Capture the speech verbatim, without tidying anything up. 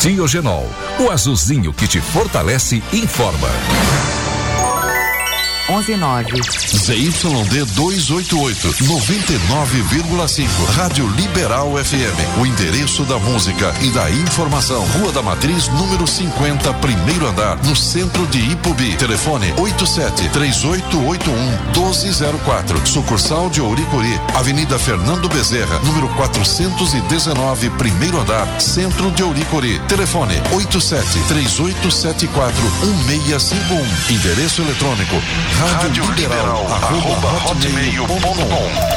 Diogenol, o azulzinho que te fortalece, informa. onze e nove. Z Y D duzentos e oitenta e oito, noventa e nove vírgula cinco. Rádio Liberal F M. O endereço da música e da informação. Rua da Matriz, número cinquenta, primeiro andar, no centro de Ipubi. Telefone oito sete três oito oito um um dois zero quatro. Sucursal de Ouricuri. Avenida Fernando Bezerra, número quatrocentos e dezenove, primeiro andar, centro de Ouricuri. Telefone oito sete três oito sete quatro um seis cinco um. Endereço eletrônico Rádio Liberal, arroba hotmail ponto com.